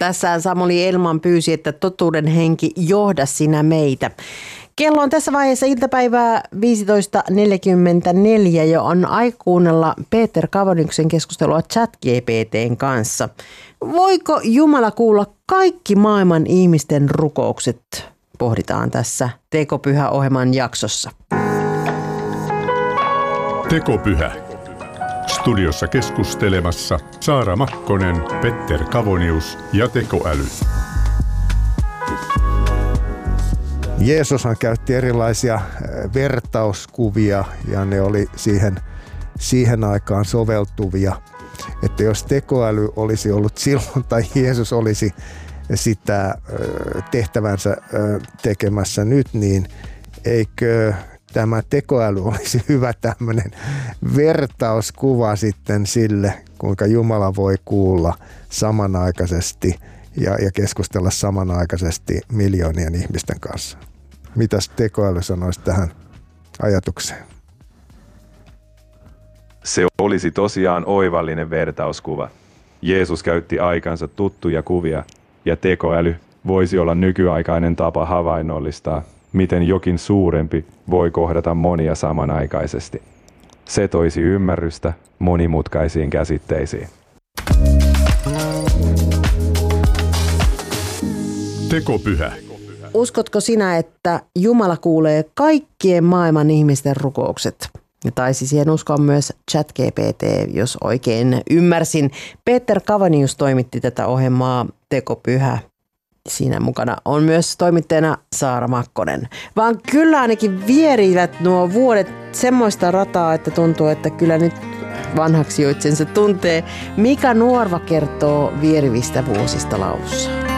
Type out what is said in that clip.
Tässä Samuli Elman pyysi, että totuuden henki johda sinä meitä. Kello on tässä vaiheessa iltapäivää 15.44 ja on aika kuunnella Peter Kavoniuksen keskustelua ChatGPT:n kanssa. Voiko Jumala kuulla kaikki maailman ihmisten rukoukset? Pohditaan tässä Tekopyhä-ohjelman jaksossa. Tekopyhä. Studiossa keskustelemassa Saara Makkonen, Petter Kavonius ja tekoäly. Jeesushan käytti erilaisia vertauskuvia ja ne oli siihen aikaan soveltuvia. Että jos tekoäly olisi ollut silloin tai Jeesus olisi sitä tehtävänsä tekemässä nyt, niin eikö tämä tekoäly olisi hyvä tämmöinen vertauskuva sitten sille, kuinka Jumala voi kuulla samanaikaisesti ja keskustella samanaikaisesti miljoonien ihmisten kanssa. Mitäs tekoäly sanoisi tähän ajatukseen? Se olisi tosiaan oivallinen vertauskuva. Jeesus käytti aikansa tuttuja kuvia ja tekoäly voisi olla nykyaikainen tapa havainnollistaa, miten jokin suurempi voi kohdata monia samanaikaisesti. Se toisi ymmärrystä monimutkaisiin käsitteisiin. Tekopyhä. Uskotko sinä, että Jumala kuulee kaikkien maailman ihmisten rukoukset? Ja taisi siihen uskoa myös ChatGPT, jos oikein ymmärsin. Peter Kavonius toimitti tätä ohjelmaa Tekopyhä. Siinä mukana on myös toimittajana Saara Makkonen. Vaan kyllä ainakin vierivät nuo vuodet semmoista rataa, että tuntuu, että kyllä nyt vanhaksi jo itsensä tuntee. Mika Nuorva kertoo vierivistä vuosista lausussa.